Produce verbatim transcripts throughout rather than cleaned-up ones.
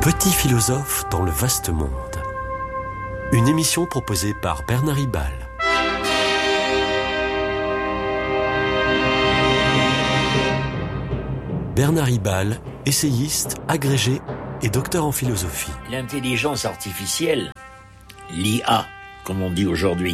Petit philosophe dans le vaste monde. Une émission proposée par Bernard Ribal. Bernard Ribal, essayiste, agrégé et docteur en philosophie. L'intelligence artificielle, l'I A, comme on dit aujourd'hui,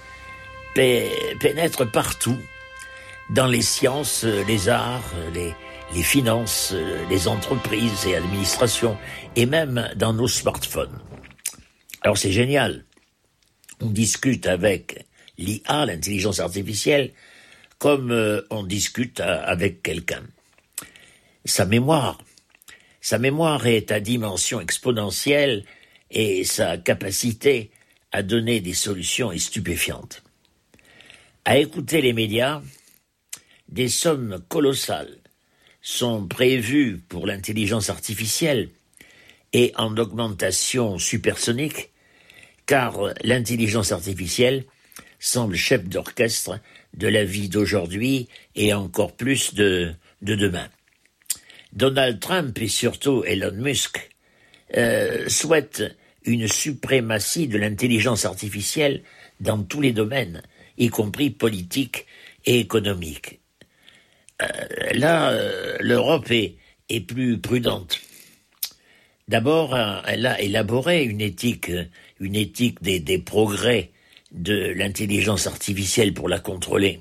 pé- pénètre partout, dans les sciences, les arts, les, les finances, les entreprises et administrations, et même dans nos smartphones. Alors c'est génial. On discute avec l'I A, l'intelligence artificielle, comme euh, on discute avec quelqu'un. Sa mémoire, sa mémoire est à dimension exponentielle et sa capacité à donner des solutions est stupéfiante. À écouter les médias, des sommes colossales sont prévues pour l'intelligence artificielle et en augmentation supersonique, car l'intelligence artificielle semble chef d'orchestre de la vie d'aujourd'hui et encore plus de, de demain. Donald Trump et surtout Elon Musk euh, souhaitent une suprématie de l'intelligence artificielle dans tous les domaines, y compris politiques et économiques. Euh, là, euh, l'Europe est, est plus prudente. D'abord, elle a élaboré une éthique, une éthique des, des progrès de l'intelligence artificielle pour la contrôler.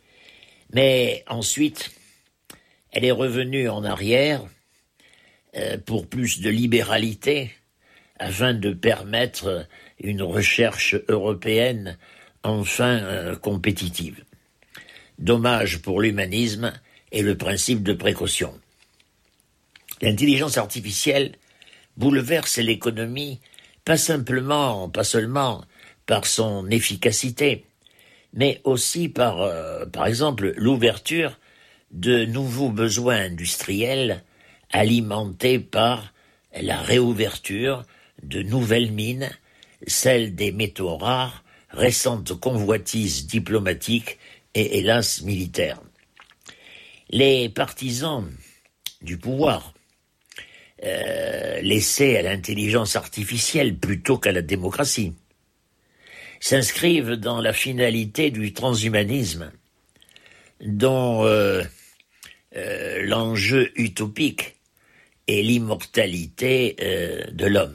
Mais ensuite, elle est revenue en arrière euh, pour plus de libéralité, afin de permettre une recherche européenne enfin euh, compétitive. Dommage pour l'humanisme et le principe de précaution. L'intelligence artificielle bouleverse l'économie, pas simplement, pas seulement par son efficacité, mais aussi par, euh, par exemple, l'ouverture de nouveaux besoins industriels alimentés par la réouverture de nouvelles mines, celles des métaux rares, récentes convoitises diplomatiques et hélas militaires. Les partisans du pouvoir, euh, laissés à l'intelligence artificielle plutôt qu'à la démocratie, s'inscrivent dans la finalité du transhumanisme, dont euh, euh, l'enjeu utopique est l'immortalité euh, de l'homme.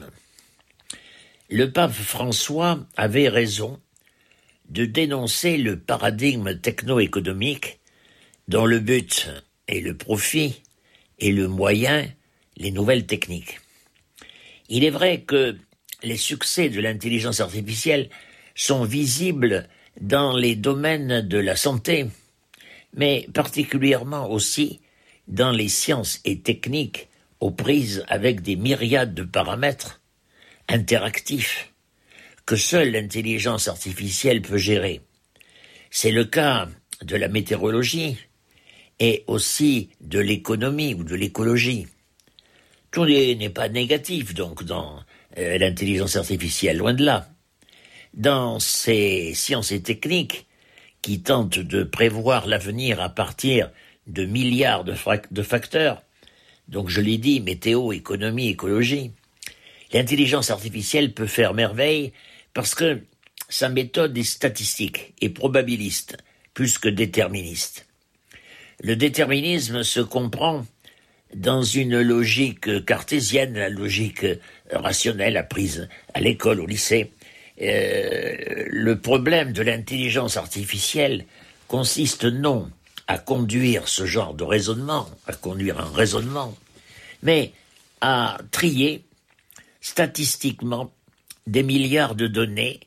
Le pape François avait raison de dénoncer le paradigme techno-économique dont le but est le profit et le moyen, les nouvelles techniques. Il est vrai que les succès de l'intelligence artificielle sont visibles dans les domaines de la santé, mais particulièrement aussi dans les sciences et techniques aux prises avec des myriades de paramètres interactifs que seule l'intelligence artificielle peut gérer. C'est le cas de la météorologie et aussi de l'économie ou de l'écologie. Tout n'est pas négatif donc dans euh, l'intelligence artificielle, loin de là. Dans ces sciences et techniques qui tentent de prévoir l'avenir à partir de milliards de, fra- de facteurs, donc je l'ai dit, météo, économie, écologie, l'intelligence artificielle peut faire merveille parce que sa méthode est statistique et probabiliste, plus que déterministe. Le déterminisme se comprend dans une logique cartésienne, la logique rationnelle apprise à l'école, au lycée. Euh, le problème de l'intelligence artificielle consiste non à conduire ce genre de raisonnement, à conduire un raisonnement, mais à trier statistiquement des milliards de données,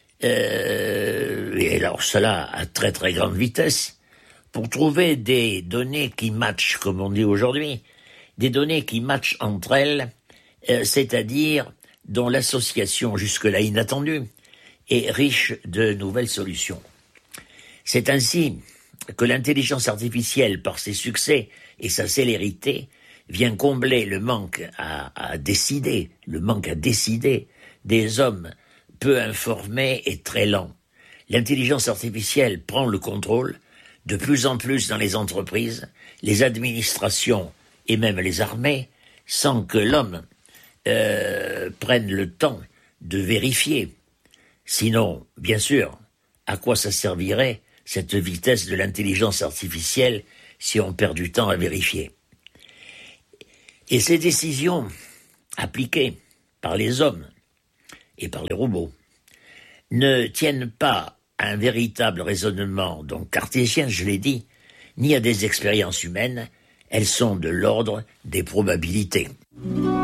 euh, et alors cela à très très grande vitesse, pour trouver des données qui matchent, comme on dit aujourd'hui, des données qui matchent entre elles, euh, c'est-à-dire dont l'association jusque-là inattendue est riche de nouvelles solutions. C'est ainsi que l'intelligence artificielle, par ses succès et sa célérité, vient combler le manque à, à décider, le manque à décider des hommes peu informés et très lents. L'intelligence artificielle prend le contrôle de plus en plus dans les entreprises, les administrations et même les armées, sans que l'homme euh, prennent le temps de vérifier. Sinon, bien sûr, à quoi ça servirait cette vitesse de l'intelligence artificielle si on perd du temps à vérifier? Et ces décisions appliquées par les hommes et par les robots ne tiennent pas à un véritable raisonnement, donc cartésien, je l'ai dit, ni à des expériences humaines, elles sont de l'ordre des probabilités.